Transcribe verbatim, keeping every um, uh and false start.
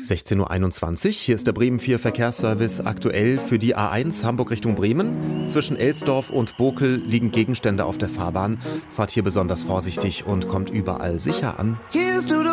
sechzehn Uhr einundzwanzig, hier ist der Bremen vier Verkehrsservice. Aktuell für die A eins Hamburg Richtung Bremen. Zwischen Elsdorf und Bokel liegen Gegenstände auf der Fahrbahn. Fahrt hier besonders vorsichtig und kommt überall sicher an.